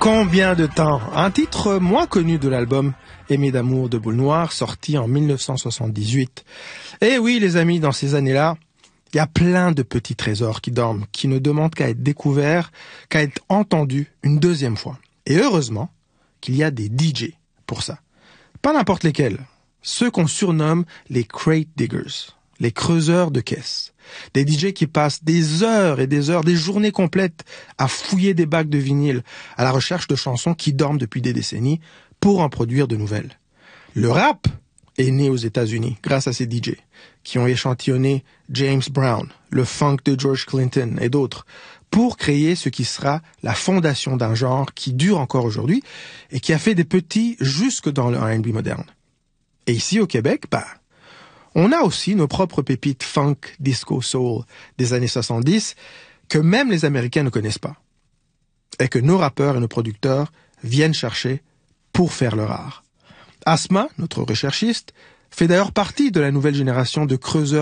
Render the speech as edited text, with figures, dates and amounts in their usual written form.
Combien de temps? Un titre moins connu de l'album Aimé d'amour de Boule Noire, sorti en 1978. Et oui, les amis, dans ces années-là, il y a plein de petits trésors qui dorment, qui ne demandent qu'à être découverts, qu'à être entendus une deuxième fois. Et heureusement qu'il y a des DJ pour ça. Pas n'importe lesquels. Ceux qu'on surnomme les crate diggers, les creuseurs de caisses. Des DJ qui passent des heures et des heures, des journées complètes à fouiller des bacs de vinyle à la recherche de chansons qui dorment depuis des décennies pour en produire de nouvelles. Le rap est né aux États-Unis grâce à ces DJ qui ont échantillonné James Brown, le funk de George Clinton et d'autres pour créer ce qui sera la fondation d'un genre qui dure encore aujourd'hui et qui a fait des petits jusque dans le R&B moderne. Et ici au Québec, on a aussi nos propres pépites funk, disco, soul des années 70 que même les Américains ne connaissent pas et que nos rappeurs et nos producteurs viennent chercher pour faire leur art. Asma, notre recherchiste, fait d'ailleurs partie de la nouvelle génération de creuseurs